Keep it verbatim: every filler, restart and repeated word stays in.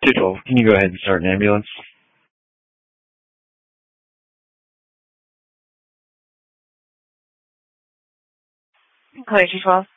two twelve, can you go ahead and start an ambulance? Code two twelve.